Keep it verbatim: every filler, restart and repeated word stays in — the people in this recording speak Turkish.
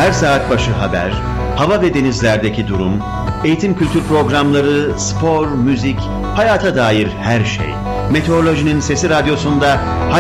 Her saat başı haber, hava ve denizlerdeki durum, eğitim kültür programları, spor, müzik, hayata dair her şey. Meteorolojinin Sesi Radyosu'nda